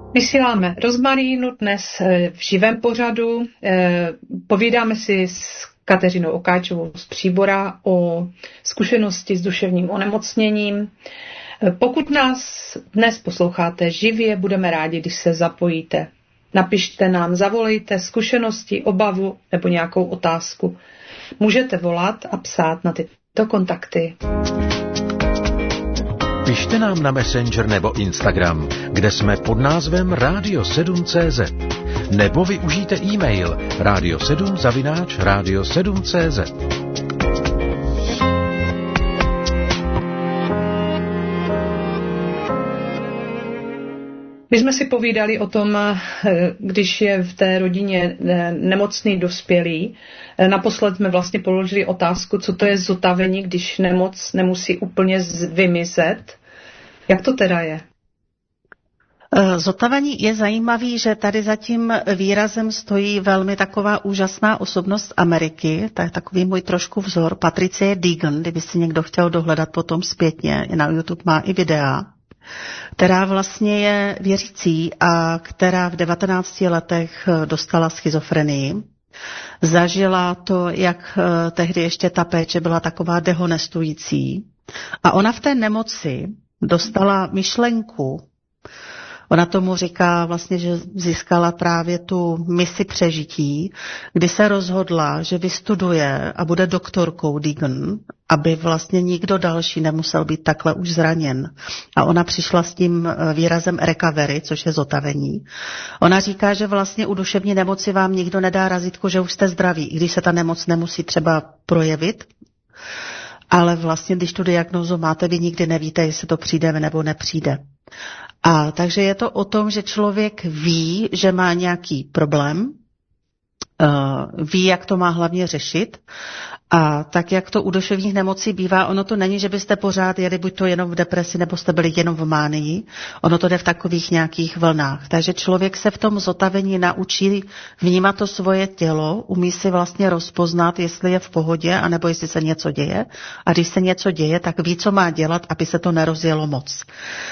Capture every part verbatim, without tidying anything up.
Vysíláme Rozmarínu dnes v živém pořadu. Povídáme si s Kateřinou Okáčovou z Příbora o zkušenosti s duševním onemocněním. Pokud nás dnes posloucháte živě, budeme rádi, když se zapojíte. Napište nám, zavolejte zkušenosti, obavu nebo nějakou otázku. Můžete volat a psát na tyto kontakty. Pište nám na Messenger nebo Instagram, kde jsme pod názvem rádio sedm tečka cé zet. Nebo využijte e-mail rádio sedm zavináč rádio sedm tečka cé zet. My jsme si povídali o tom, když je v té rodině nemocný dospělý. Naposled jsme vlastně položili otázku, co to je zotavení, když nemoc nemusí úplně vymizet. Jak to teda je? Zotavení je zajímavý, že tady za tím výrazem stojí velmi taková úžasná osobnost Ameriky, to je takový můj trošku vzor, Patricie Deegan, kdyby si někdo chtěl dohledat potom zpětně, na YouTube má i videa, která vlastně je věřící a která v devatenácti letech dostala schizofrenii. Zažila to, jak tehdy ještě ta péče byla taková dehonestující. A ona v té nemoci dostala myšlenku, ona tomu říká vlastně, že získala právě tu misi přežití, kdy se rozhodla, že vystuduje a bude doktorkou Deegan, aby vlastně nikdo další nemusel být takhle už zraněn. A ona přišla s tím výrazem recovery, což je zotavení. Ona říká, že vlastně u duševní nemoci vám nikdo nedá razítko, že už jste zdraví, i když se ta nemoc nemusí třeba projevit. Ale vlastně, když tu diagnózu máte, vy nikdy nevíte, jestli to přijde nebo nepřijde. A takže je to o tom, že člověk ví, že má nějaký problém, uh, ví, jak to má hlavně řešit. A tak, jak to u duševních nemocí bývá, ono to není, že byste pořád jeli buď to jenom v depresi, nebo jste byli jenom v mánii. Ono to jde v takových nějakých vlnách. Takže člověk se v tom zotavení naučí vnímat to svoje tělo, umí si vlastně rozpoznat, jestli je v pohodě, anebo jestli se něco děje. A když se něco děje, tak ví, co má dělat, aby se to nerozjelo moc.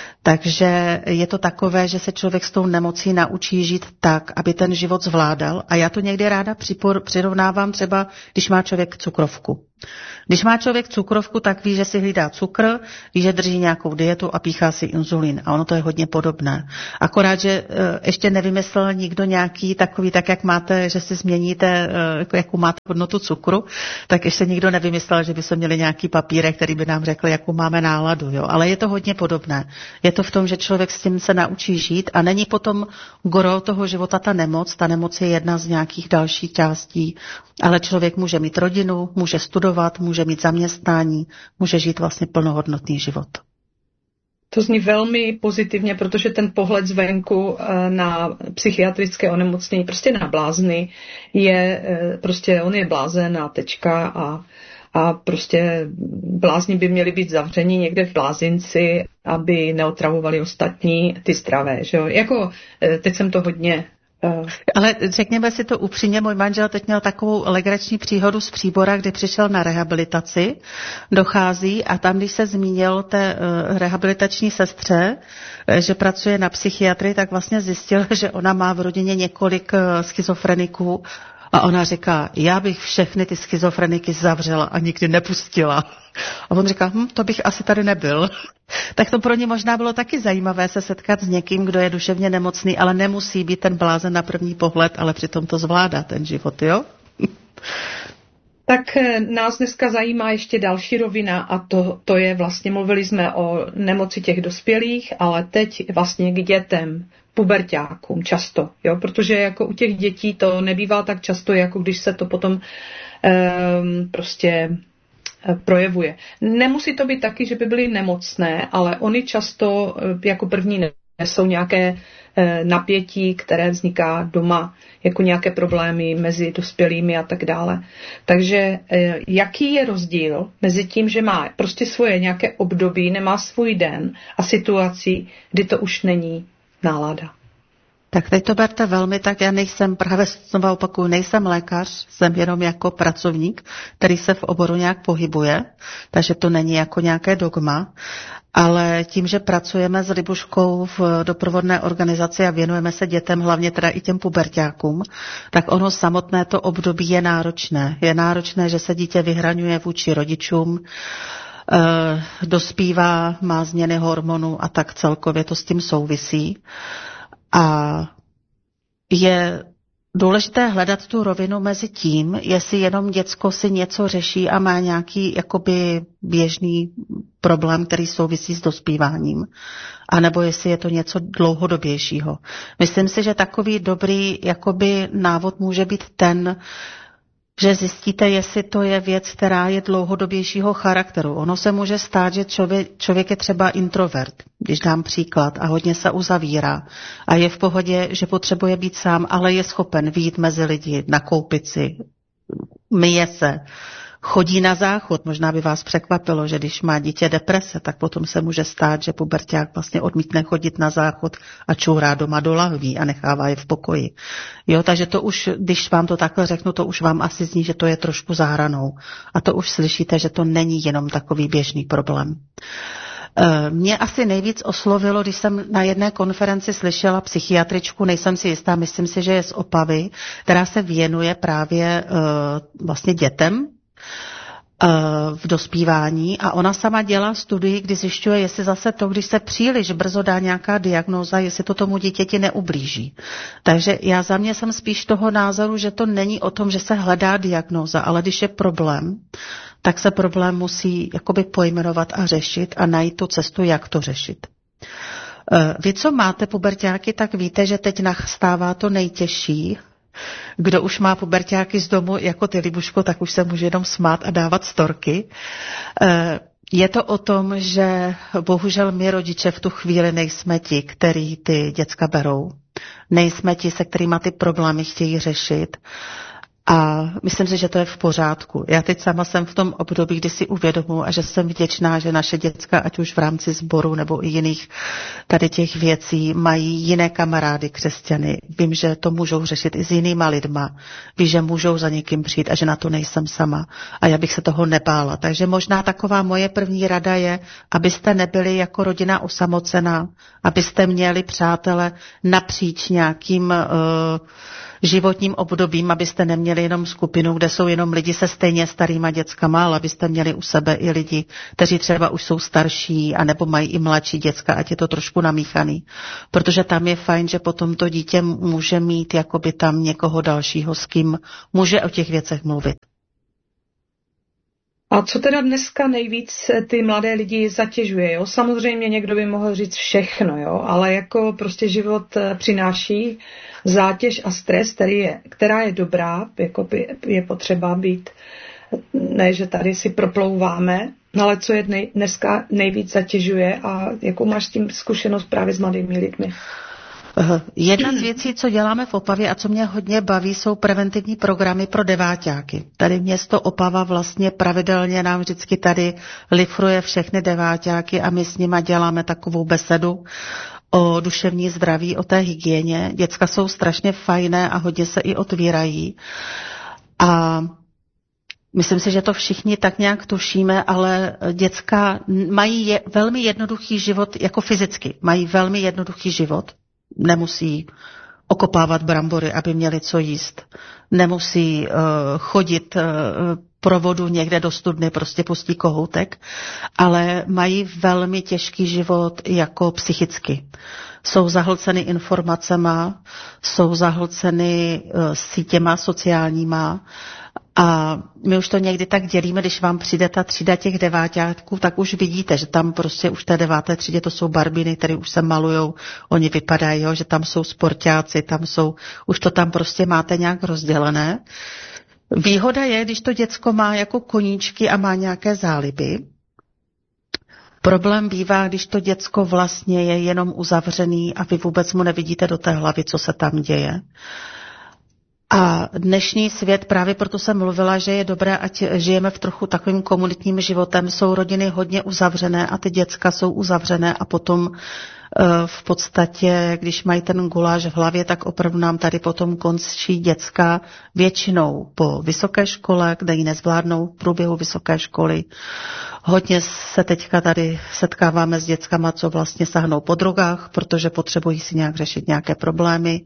Takže je to takové, že se člověk s tou nemocí naučí žít tak, aby ten život zvládal. A já to někdy ráda připor, přirovnávám třeba, když má člověk cukrovku. Když má člověk cukrovku, tak ví, že si hlídá cukr, ví, že drží nějakou dietu a píchá si inzulín. A ono to je hodně podobné. Akorát, že ještě nevymyslel nikdo nějaký takový, tak jak máte, že si změníte, jakou máte hodnotu cukru, tak ještě nikdo nevymyslel, že by se měli nějaký papírek, který by nám řekl, jakou máme náladu. Jo. Ale je to hodně podobné. Je to v tom, že člověk s tím se naučí žít a není potom gro toho života ta nemoc. Ta nemoc je jedna z nějakých dalších částí, ale člověk může mít rodinu, může studovat, může mít zaměstnání, může žít vlastně plnohodnotný život. To zní velmi pozitivně, protože ten pohled zvenku na psychiatrické onemocnění, prostě na blázny, je prostě, on je blázen a tečka a, a prostě blázni by měli být zavření někde v blázinci, aby neotravovali ostatní ty zdravé. Že jo? Jako, teď jsem to hodně... Ale řekněme si to upřímně, můj manžel teď měl takovou legrační příhodu z Příbora, kdy přišel na rehabilitaci, dochází a tam, když se zmínil té rehabilitační sestře, že pracuje na psychiatrii, tak vlastně zjistil, že ona má v rodině několik schizofreniků a ona říká, já bych všechny ty schizofreniky zavřela a nikdy nepustila. A on říká, hm, to bych asi tady nebyl. Tak to pro ně možná bylo taky zajímavé se setkat s někým, kdo je duševně nemocný, ale nemusí být ten blázen na první pohled, ale přitom to zvládá ten život, jo? Tak nás dneska zajímá ještě další rovina a to, to je vlastně, mluvili jsme o nemoci těch dospělých, ale teď vlastně k dětem, puberťákům často, jo? Protože jako u těch dětí to nebývá tak často, jako když se to potom um, prostě projevuje. Nemusí to být taky, že by byly nemocné, ale oni často jako první nesou nějaké napětí, které vzniká doma, jako nějaké problémy mezi dospělými a tak dále. Takže jaký je rozdíl mezi tím, že má prostě svoje nějaké období, nemá svůj den a situací, kdy to už není nálada? Tak teď to berte velmi tak, já nejsem, právě znovu opakuju, nejsem lékař, jsem jenom jako pracovník, který se v oboru nějak pohybuje, takže to není jako nějaké dogma, ale tím, že pracujeme s Libuškou v doprovodné organizaci a věnujeme se dětem, hlavně teda i těm puberťákům, tak ono samotné to období je náročné. Je náročné, že se dítě vyhraňuje vůči rodičům, eh, dospívá, má změny hormonů a tak celkově to s tím souvisí. A je důležité hledat tu rovinu mezi tím, jestli jenom děcko si něco řeší a má nějaký jakoby běžný problém, který souvisí s dospíváním, anebo jestli je to něco dlouhodobějšího. Myslím si, že takový dobrý jakoby návod může být ten, že zjistíte, jestli to je věc, která je dlouhodobějšího charakteru. Ono se může stát, že člověk, člověk je třeba introvert, když dám příklad, a hodně se uzavírá a je v pohodě, že potřebuje být sám, ale je schopen vyjít mezi lidi, nakoupit si, myje se, chodí na záchod. Možná by vás překvapilo, že když má dítě deprese, tak potom se může stát, že puberťák vlastně odmítne chodit na záchod a čůrá doma do lahví a nechává je v pokoji. Jo, takže to už, když vám to takhle řeknu, to už vám asi zní, že to je trošku za hranou. A to už slyšíte, že to není jenom takový běžný problém. Mě asi nejvíc oslovilo, když jsem na jedné konferenci slyšela psychiatričku, nejsem si jistá, myslím si, že je z Opavy, která se věnuje právě vlastně dětem v dospívání, a ona sama dělá studii, kdy zjišťuje, jestli zase to, když se příliš brzo dá nějaká diagnóza, jestli to tomu dítěti neublíží. Takže já za mě jsem spíš toho názoru, že to není o tom, že se hledá diagnóza, ale když je problém, tak se problém musí jakoby pojmenovat a řešit a najít tu cestu, jak to řešit. Vy, co máte puberťáky, tak víte, že teď nastává to nejtěžší. Kdo už má puberťáky z domu, jako ty, Libuško, tak už se může jenom smát a dávat storky. Je to o tom, že bohužel my rodiče v tu chvíli nejsme ti, který ty děcka berou. Nejsme ti, se kterými ty problémy chtějí řešit. A myslím si, že to je v pořádku. Já teď sama jsem v tom období, kdy si uvědomuji a že jsem vděčná, že naše děcka, ať už v rámci sboru nebo i jiných tady těch věcí, mají jiné kamarády křesťany. Vím, že to můžou řešit i s jinýma lidma. Vím, že můžou za někým přijít a že na to nejsem sama. A já bych se toho nebála. Takže možná taková moje první rada je, abyste nebyli jako rodina osamocená, abyste měli přátele napříč nějakým uh, životním obdobím, abyste neměli jenom skupinu, kde jsou jenom lidi se stejně starýma dětskama, ale abyste měli u sebe i lidi, kteří třeba už jsou starší, anebo mají i mladší děcka, ať je to trošku namíchaný. Protože tam je fajn, že potom to dítě může mít jakoby tam někoho dalšího, s kým může o těch věcech mluvit. A co teda dneska nejvíc ty mladé lidi zatěžuje? Jo? Samozřejmě někdo by mohl říct všechno, jo? Ale jako prostě život přináší zátěž a stres, který je, která je dobrá, jako by je potřeba být, ne, že tady si proplouváme, ale co je dnej, dneska nejvíc zatěžuje a jakou máš s tím zkušenost právě s mladými lidmi? Jedna z věcí, co děláme v Opavě a co mě hodně baví, jsou preventivní programy pro deváťáky. Tady město Opava vlastně pravidelně nám vždycky tady lifruje všechny deváťáky a my s nima děláme takovou besedu o duševní zdraví, o té hygieně. Děcka jsou strašně fajné a hodně se i otvírají. A myslím si, že to všichni tak nějak tušíme, ale děcka mají je, velmi jednoduchý život jako fyzicky. Mají velmi jednoduchý život. Nemusí okopávat brambory, aby měli co jíst. Nemusí uh, chodit uh, pro vodu někde do studny, prostě pustí kohoutek, ale mají velmi těžký život jako psychicky. Jsou zahlceny informacema, jsou zahlceny uh, sítěma sociálníma. A my už to někdy tak dělíme, když vám přijde ta třída těch deváťáků, tak už vidíte, že tam prostě už v té deváté třídě to jsou barbiny, které už se malujou, oni vypadají, jo, že tam jsou sportáci, tam jsou, už to tam prostě máte nějak rozdělené. Výhoda je, když to děcko má jako koníčky a má nějaké záliby. Problém bývá, když to děcko vlastně je jenom uzavřený a vy vůbec mu nevidíte do té hlavy, co se tam děje. A dnešní svět, právě proto jsem mluvila, že je dobré, ať žijeme v trochu takovým komunitním životem. Jsou rodiny hodně uzavřené a ty děcka jsou uzavřené a potom v podstatě, když mají ten guláš v hlavě, tak opravdu nám tady potom končí děcka většinou po vysoké škole, kde ji nezvládnou v průběhu vysoké školy. Hodně se teďka tady setkáváme s dětskama, co vlastně sahnou po drogách, protože potřebují si nějak řešit nějaké problémy.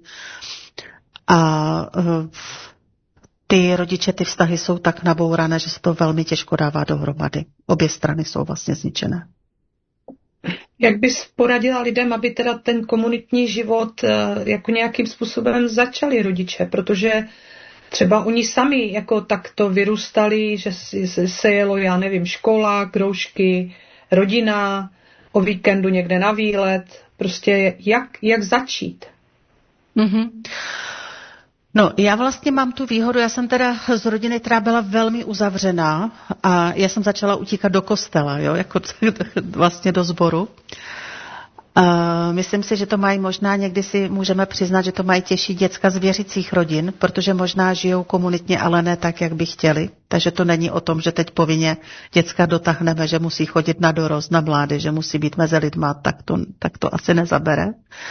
A ty rodiče, ty vztahy jsou tak nabourané, že se to velmi těžko dává dohromady. Obě strany jsou vlastně zničené. Jak bys poradila lidem, aby teda ten komunitní život jako nějakým způsobem začali rodiče, protože třeba oni sami jako takto vyrůstali, že se jelo, já nevím, škola, kroužky, rodina, o víkendu někde na výlet, prostě jak, jak začít? Mm-hmm. No, já vlastně mám tu výhodu, já jsem teda z rodiny, která byla velmi uzavřená a já jsem začala utíkat do kostela, jo, jako vlastně do sboru. Uh, myslím si, že to mají možná, někdy si můžeme přiznat, že to mají těžší děcka z věřících rodin, protože možná žijou komunitně, ale ne tak, jak by chtěli. Takže to není o tom, že teď povinně děcka dotáhneme, že musí chodit na dorost, na mládež, že musí být mezi lidma, tak to, tak to asi nezabere.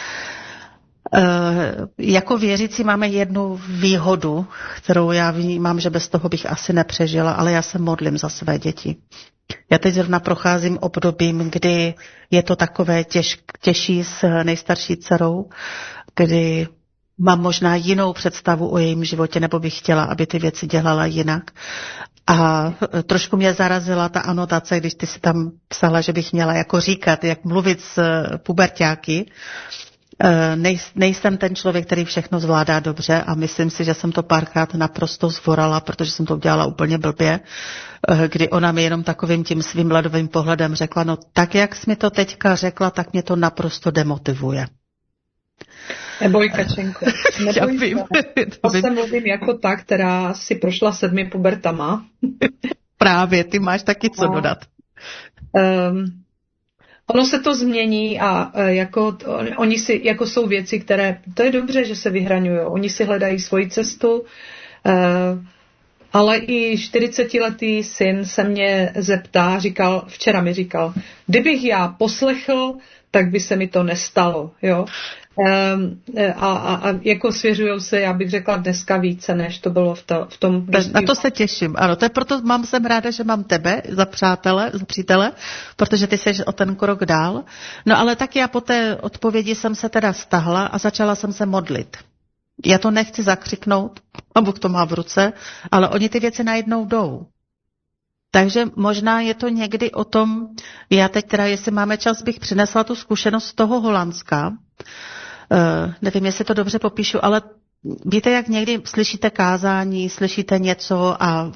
Uh, jako věřící máme jednu výhodu, kterou já vnímám, že bez toho bych asi nepřežila, ale já se modlím za své děti. Já teď zrovna procházím obdobím, kdy je to takové těž, těžší s nejstarší dcerou, kdy mám možná jinou představu o jejím životě, nebo bych chtěla, aby ty věci dělala jinak. A trošku mě zarazila ta anotace, když ty si tam psala, že bych měla jako říkat, jak mluvit s puberťáky. Nej, nejsem ten člověk, který všechno zvládá dobře a myslím si, že jsem to párkrát naprosto zvorala, protože jsem to udělala úplně blbě, kdy ona mi jenom takovým tím svým ledovým pohledem řekla, no tak, jak jsi mi to teďka řekla, tak mě to naprosto demotivuje. Neboj, Kačenko. Neboj se. Já mluvím jako ta, která si prošla sedmi pubertama. Právě, ty máš taky co a, dodat. Um, Ono se to změní a jako, oni si, jako jsou věci, které, to je dobře, že se vyhraňují, oni si hledají svoji cestu, ale i čtyřicetiletý syn se mě zeptá, říkal, včera mi říkal, kdybych já poslechl, tak by se mi to nestalo, jo. A, a, a jako svěřujou se, já bych řekla dneska více, než to bylo v, to, v tom... Na to se těším, ano, to je proto mám, jsem ráda, že mám tebe za přátele, za přítele, protože ty jsi o ten krok dál. No ale tak já po té odpovědi jsem se teda stahla a začala jsem se modlit. Já to nechci zakřiknout, a Bůh to má v ruce, ale oni ty věci najednou jdou. Takže možná je to někdy o tom, já teď teda, jestli máme čas, bych přinesla tu zkušenost z toho Holandska. Uh, nevím, jestli to dobře popíšu, ale víte, jak někdy slyšíte kázání, slyšíte něco a